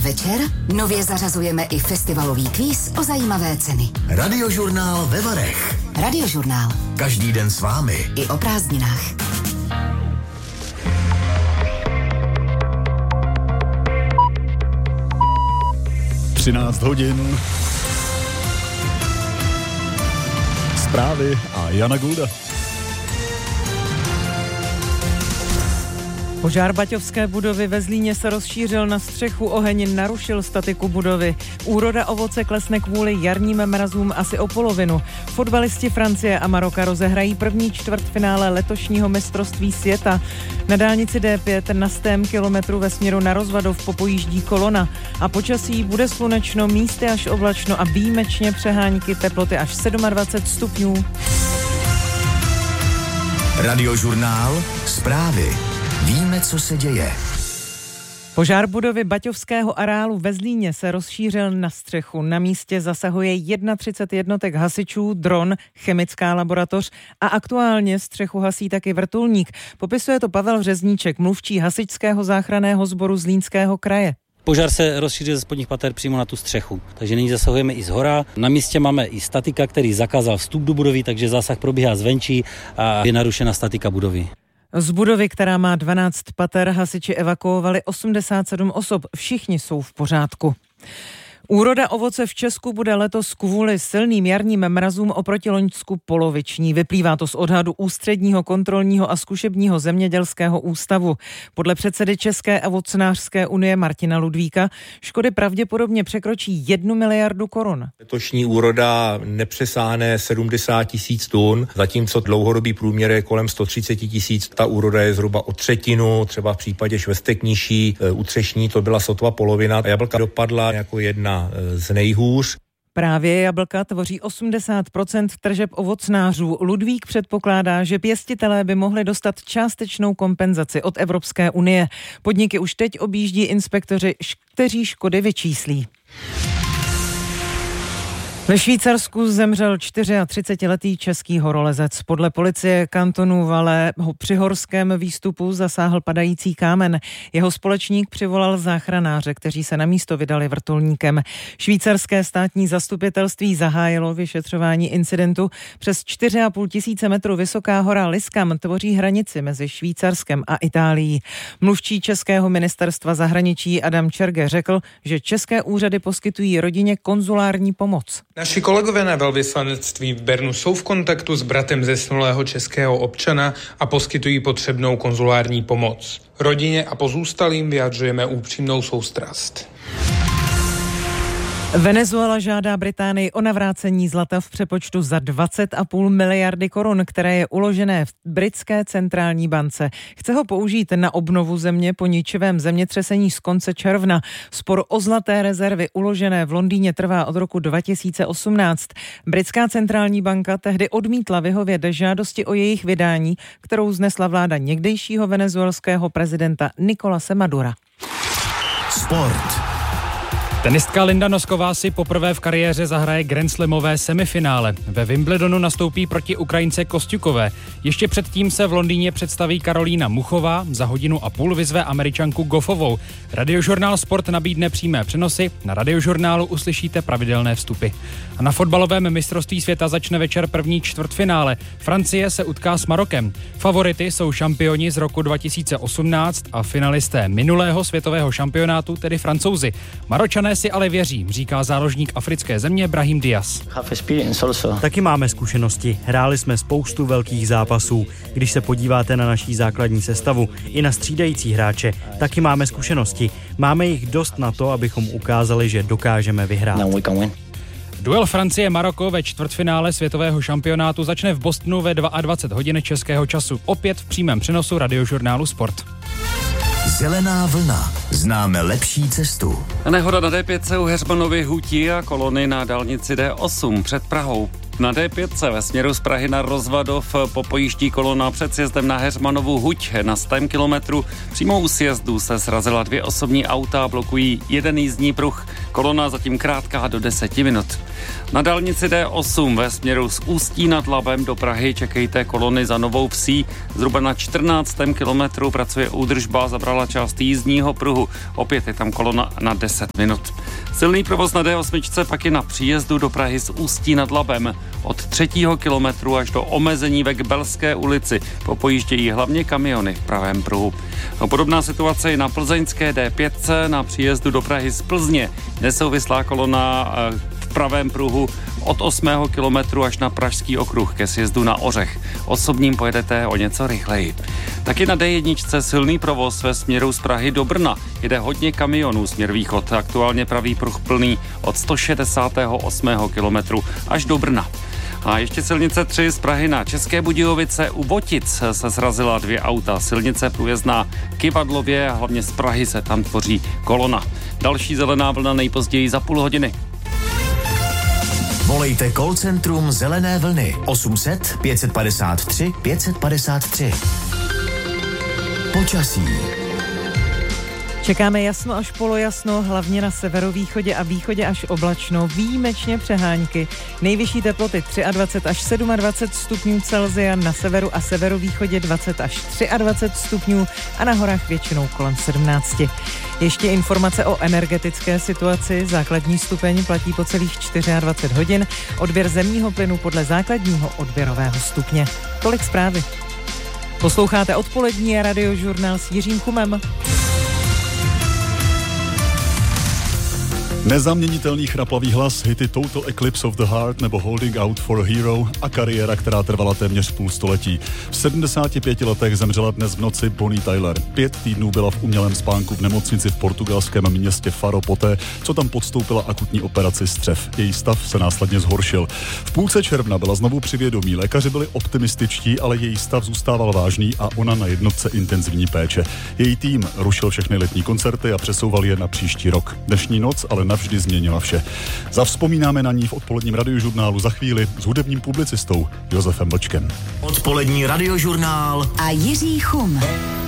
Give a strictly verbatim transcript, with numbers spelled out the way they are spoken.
Večer nově zařazujeme i festivalový kvíz o zajímavé ceny. Radiožurnál ve Varech. Radiožurnál. Každý den s vámi. I o prázdninách. třináct hodin. Zprávy a Jana Gulda. Požár baťovské budovy ve Zlíně se rozšířil na střechu, oheň narušil statiku budovy. Úroda ovoce klesne kvůli jarním mrazům asi o polovinu. Fotbalisti Francie a Maroka rozehrají první čtvrtfinále letošního mistrovství světa. Na dálnici D pět na stém kilometru ve směru na Rozvadov popojíždí kolona. A počasí bude slunečno, místy až oblačno a výjimečně přehánky, teploty až dvacet sedm stupňů. Radiožurnál, zprávy. Víme, co se děje. Požár budovy baťovského areálu ve Zlíně se rozšířil na střechu. Na místě zasahuje třicet jedna jednotek hasičů, dron, chemická laboratoř a aktuálně střechu hasí taky vrtulník. Popisuje to Pavel Řezníček, mluvčí hasičského záchranného sboru Zlínského kraje. Požár se rozšířil ze spodních pater přímo na tu střechu, takže nyní zasahujeme i zhora. Na místě máme i statika, který zakázal vstup do budovy, takže zásah probíhá zvenčí a je narušena statika budovy. Z budovy, která má dvanáct pater, hasiči evakuovali osmdesát sedm osob. Všichni jsou v pořádku. Úroda ovoce v Česku bude letos kvůli silným jarním mrazům oproti loňsku poloviční. Vyplývá to z odhadu Ústředního kontrolního a zkušebního zemědělského ústavu. Podle předsedy České ovocnářské unie Martina Ludvíka škody pravděpodobně překročí jednu miliardu korun. Letošní úroda nepřesáhne sedmdesát tisíc tun, zatímco dlouhodobý průměr je kolem sto třicet tisíc. Ta úroda je zhruba o třetinu, třeba v případě švestek nižší, u třešní to byla sotva polovina. Jablka dopadla jako jedna z nejhůř. Právě jablka tvoří osmdesát procent tržeb ovocnářů. Ludvík předpokládá, že pěstitelé by mohli dostat částečnou kompenzaci od Evropské unie. Podniky už teď objíždí inspektoři, kteří škody vyčíslí. Ve Švýcarsku zemřel třicetičtyřletý český horolezec. Podle policie kantonu Valais ho při horském výstupu zasáhl padající kámen. Jeho společník přivolal záchranáře, kteří se na místo vydali vrtulníkem. Švýcarské státní zastupitelství zahájilo vyšetřování incidentu. Přes čtyři a půl tisíce metrů vysoká hora Liskam tvoří hranici mezi Švýcarskem a Itálií. Mluvčí českého ministerstva zahraničí Adam Čerge řekl, že české úřady poskytují rodině konzulární pomoc. Naši kolegové na velvyslanectví v Bernu jsou v kontaktu s bratem zesnulého českého občana a poskytují potřebnou konzulární pomoc. Rodině a pozůstalým vyjadřujeme upřímnou soustrast. Venezuela žádá Británii o navrácení zlata v přepočtu za dvacet a půl miliardy korun, které je uložené v britské centrální bance. Chce ho použít na obnovu země po ničivém zemětřesení z konce června. Spor o zlaté rezervy uložené v Londýně trvá od roku dva tisíce osmnáct. Britská centrální banka tehdy odmítla vyhovět žádosti o jejich vydání, kterou vznesla vláda někdejšího venezuelského prezidenta Nicolase Madura. Sport. Tenistka Linda Nosková si poprvé v kariéře zahraje grandslamové semifinále. Ve Wimbledonu nastoupí proti Ukrajince Kostjukové. Ještě předtím se v Londýně představí Karolína Muchová, za hodinu a půl vyzve Američanku Goffovou. Radiožurnál Sport nabídne přímé přenosy, na Radiožurnálu uslyšíte pravidelné vstupy. A na fotbalovém mistrovství světa začne večer první čtvrtfinále. Francie se utká s Marokem. Favority jsou šampioni z roku dva tisíce osmnáct a finalisté minulého světového šampionátu, tedy Francouzi. Maročané si ale věří, říká záložník africké země Brahim Diaz. Taky máme zkušenosti. Hráli jsme spoustu velkých zápasů. Když se podíváte na naší základní sestavu i na střídající hráče, taky máme zkušenosti. Máme jich dost na to, abychom ukázali, že dokážeme vyhrát. Duel Francie-Maroko ve čtvrtfinále světového šampionátu začne v Bostonu ve dvacet dva hodin českého času. Opět v přímém přenosu Radiožurnálu Sport. Zelená vlna. Známe lepší cestu. Nehoda na D pět u Heřmanovy hutí a kolony na dálnici D osm před Prahou. Na D pět ve směru z Prahy na Rozvadov popojíždí kolona před sjezdem na Heřmanovu huť na sto kilometrů. Přímo u sjezdu se srazila dvě osobní auta a blokují jeden jízdní pruh. Kolona zatím krátká do deseti minut. Na dálnici D osm ve směru z Ústí nad Labem do Prahy čekejte kolony za Novou Vsí. Zhruba na čtrnáctém kilometru pracuje údržba, zabrala část jízdního pruhu. Opět je tam kolona na deset minut. Silný provoz na D osm pak je na příjezdu do Prahy z Ústí nad Labem. Od třetího kilometru až do omezení ve Kbelské ulici popojíždějí hlavně kamiony v pravém pruhu. Podobná situace je na plzeňské D pět na příjezdu do Prahy z Plzně. Nesouvislá kolona v pravém pruhu od osmého kilometru až na Pražský okruh ke sjezdu na Ořech. Osobním pojedete o něco rychleji. Taky na D jedna silný provoz ve směru z Prahy do Brna. Jde hodně kamionů směr východ. Aktuálně pravý pruh plný od sto šedesátého osmého kilometru až do Brna. A ještě silnice tři z Prahy na České Budějovice u Votic se srazila dvě auta. Silnice průjezdná Kyvadlově a hlavně z Prahy se tam tvoří kolona. Další zelená vlna nejpozději za půl hodiny. Volejte call centrum Zelené vlny osm set pět padesát tři pět padesát tři. Počasí. Čekáme jasno až polojasno, hlavně na severovýchodě a východě až oblačno, výjimečně přehánky. Nejvyšší teploty dvacet tři až dvacet sedm stupňů Celsia, na severu a severovýchodě dvacet až dvacet tři stupňů a na horách většinou kolem sedmnáct. Ještě informace o energetické situaci. Základní stupeň platí po celých dvacet čtyři hodin, odběr zemního plynu podle základního odběrového stupně. Tolik zprávy. Posloucháte odpolední radiožurnál s Jiřím Chumem. Nezaměnitelný chraplavý hlas, hity Total Eclipse of the Heart nebo Holding Out for a Hero a kariéra, která trvala téměř půl století. V sedmdesáti pěti letech zemřela dnes v noci Bonnie Tyler. Pět týdnů byla v umělém spánku v nemocnici v portugalském městě Faro poté, co tam podstoupila akutní operaci střev. Její stav se následně zhoršil. V půlce června byla znovu při vědomí. Lékaři byli optimističtí, ale její stav zůstával vážný a ona na jednotce intenzivní péče. Její tým rušil všechny letní koncerty a přesouval je na příští rok. Dnešní noc ale navždy změnila vše. Zavzpomínáme na ní v odpoledním radiožurnálu za chvíli s hudebním publicistou Josefem Vlčkem. Odpolední radiožurnál a Jiří Chum.